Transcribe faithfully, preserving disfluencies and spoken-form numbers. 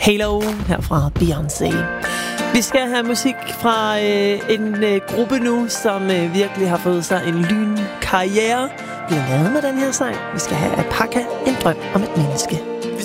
Halo her fra Beyoncé. Vi skal have musik fra øh, en øh, gruppe nu, som øh, virkelig har fået sig en lynkarriere. Blandt andet med den her sang. Vi skal have Apaka, en drøm om et menneske.